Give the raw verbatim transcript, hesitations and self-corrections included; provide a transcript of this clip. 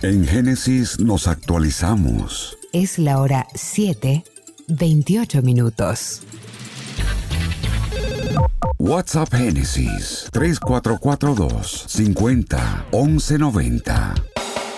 En Génesis nos actualizamos. Es la hora siete, veintiocho minutos. WhatsApp Génesis tres cuatro cuatro dos, cincuenta, once noventa.